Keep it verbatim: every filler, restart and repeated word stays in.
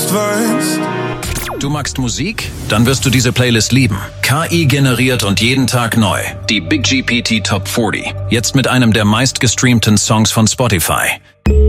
nicht weißt. Du magst Musik? Dann wirst du diese Playlist lieben. K I generiert und jeden Tag neu. Die Big G P T Top vierzig. Jetzt mit einem der meistgestreamten Songs von Spotify.